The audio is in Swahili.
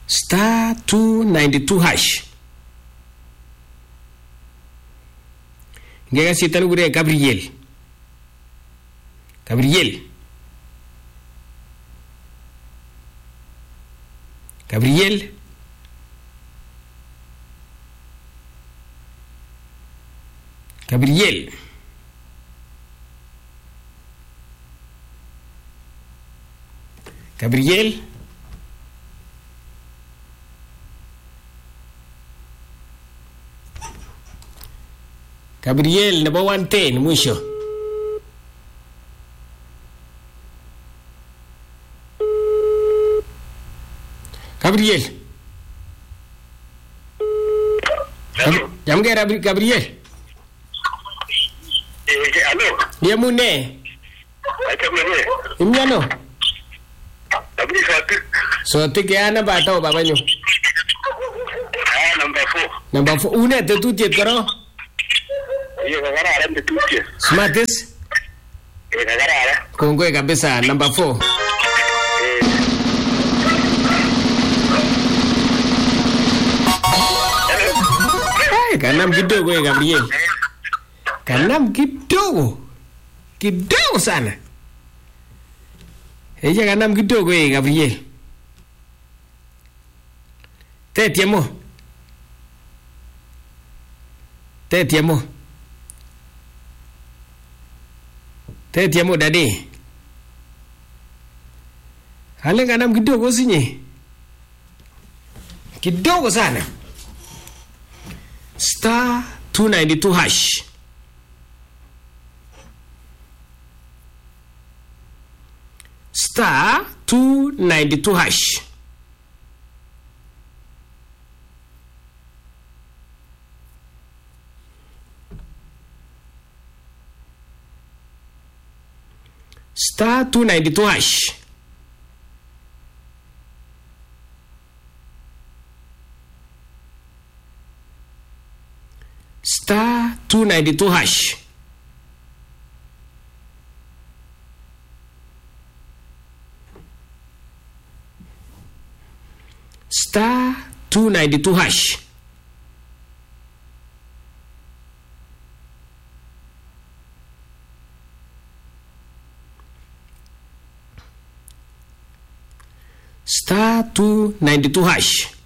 Star 292 hash. Ngega sitan gure Gabriel. Gabriel. Gabriel. Gabriel. Gabriel. Gabriel number 110 mwisho. Gabriel. Jamgera Gabriel. Alo. Yemune. Akamene. Imyano. Abdi Fatik. So tikiana bato babanyo. Number 4. Number 4 une te tuti karo. Iyo kagara alam de tuti. Smartest. Kagara ala. Kongwe kabisa number 4. Kanam kidogo Gabriel. Kanam kidogo. Kidogo sana. Ella kanam kidogo Gabriel. Tetiamo. Tetiamo. Tetiamo dadi. Hale kanam kidogo sinye. Kidogo sana. Star 292 hash. Star 292 hash. Star 292 hash. Star 292 hash. Star 292 hash. Star 292 hash.